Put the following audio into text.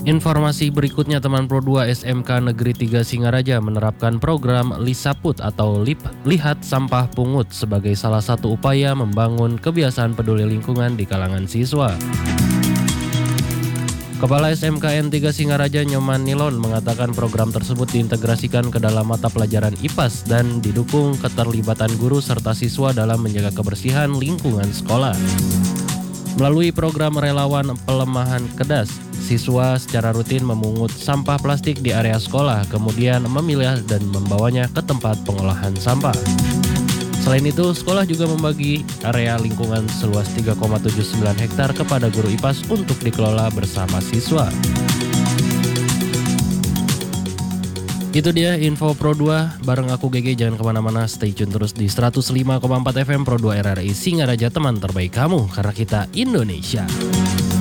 Informasi berikutnya, teman Pro 2 SMK Negeri 3 Singaraja menerapkan program Lisaput atau Lihat Sampah Pungut sebagai salah satu upaya membangun kebiasaan peduli lingkungan di kalangan siswa. Kepala SMK N3 Singaraja Nyoman Nilon mengatakan program tersebut diintegrasikan ke dalam mata pelajaran IPAS dan didukung keterlibatan guru serta siswa dalam menjaga kebersihan lingkungan sekolah. Melalui program relawan pelemahan kedas, siswa secara rutin memungut sampah plastik di area sekolah, kemudian memilah dan membawanya ke tempat pengolahan sampah. Selain itu, sekolah juga membagi area lingkungan seluas 3,79 hektar kepada guru IPAS untuk dikelola bersama siswa. Itu dia info Pro 2 bareng aku GG. Jangan kemana-mana, stay tune terus di 105,4 FM Pro 2 RRI Singaraja, teman terbaik kamu karena kita Indonesia.